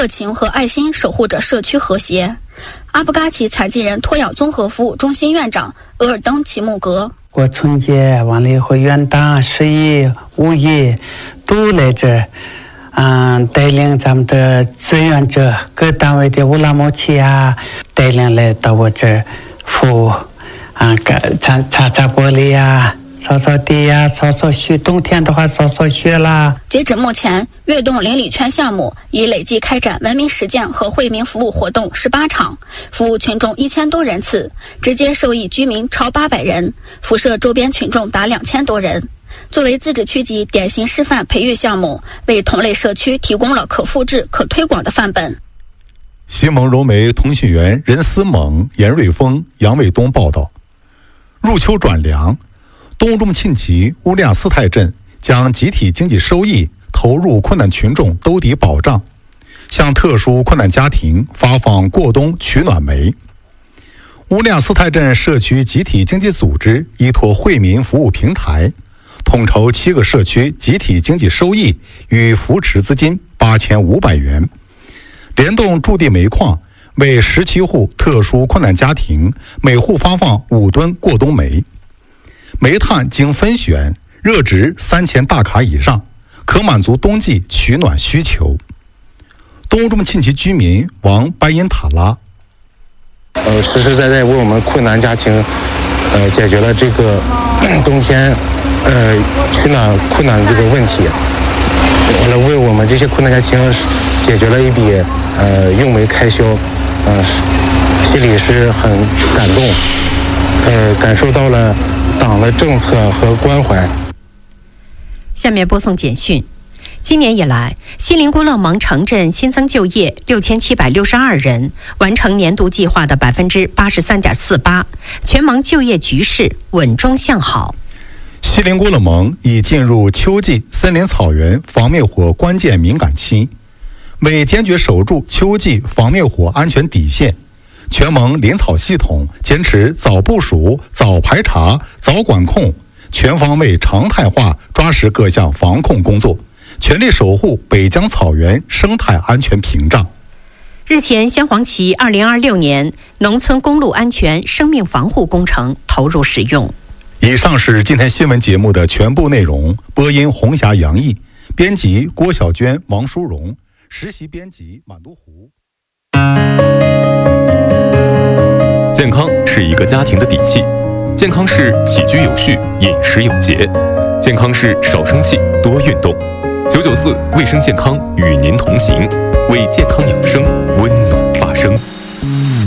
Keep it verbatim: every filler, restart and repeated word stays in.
热情和爱心守护着社区和谐。阿布嘎奇残疾人托养综合服务中心院长额尔登齐木格： 过春节完了以后，元旦、十一、五一都来这儿，嗯，带领咱们的志愿者、各单位的乌拉木齐啊，带领来到我这儿服务，啊，擦擦擦玻璃呀、扫扫地呀、扫扫雪，冬天的话扫扫雪啦。 截止目前，悦动邻里圈项目已累计开展文明实践和惠民服务活动十八场，服务群众一千多人次，直接受益居民超八百人，辐射周边群众达两千多人。作为自治区级典型示范培育项目，为同类社区提供了可复制、可推广的范本。 西蒙柔媒通讯员任思猛、严瑞峰、杨卫东报道：入秋转凉，东中沁旗乌利亚斯泰镇将集体经济收益投入困难群众兜底保障，向特殊困难家庭发放过冬取暖煤。乌利亚斯泰镇社区集体经济组织依托惠民服务平台，统筹七个社区集体经济收益与扶持资金八千五百元，联动驻地煤矿，为十七户特殊困难家庭每户发放五吨过冬煤。煤炭经分选，热值三千大卡以上，可满足冬季取暖需求。东中沁旗居民王白因塔拉： 呃，实实在在为我们困难家庭，呃，解决了这个冬天，呃，取暖困难这个问题。完了，为我们这些困难家庭解决了一笔呃用煤开销，呃，心里是很感动，呃，感受到了党的政策和关怀。 下面播送简讯。今年以来，锡林郭勒盟城镇新增就业六千七百六十二人，完成年度计划的百分之八十三点四八，全盟就业局势稳中向好。 锡林郭勒盟已进入秋季森林草原防灭火关键敏感期，为坚决守住秋季防灭火安全底线，全盟林草系统坚持早部署、早排查、早管控，全方位常态化抓实各项防控工作，全力守护北疆草原生态安全屏障。 日前，镶黄旗二零二六年农村公路安全生命防护工程投入使用。 以上是今天新闻节目的全部内容。播音红霞、杨毅，编辑郭小娟、王淑荣，实习编辑满都湖。 健康是一个家庭的底气，健康是起居有序、饮食有节，健康是少生气、多运动。九九四卫生健康与您同行，为健康养生